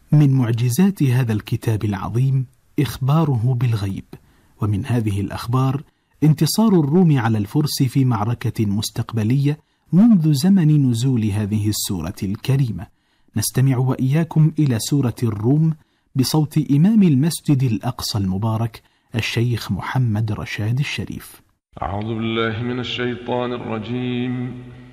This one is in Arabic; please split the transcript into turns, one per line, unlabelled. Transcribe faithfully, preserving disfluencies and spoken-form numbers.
من معجزات هذا الكتاب العظيم إخباره بالغيب، ومن هذه الأخبار انتصار الروم على الفرس في معركة مستقبلية منذ زمن نزول هذه السورة الكريمة. نستمع وإياكم إلى سورة الروم بصوت إمام المسجد الأقصى المبارك الشيخ محمد رشاد الشريف.
أعوذ بالله من الشيطان الرجيم.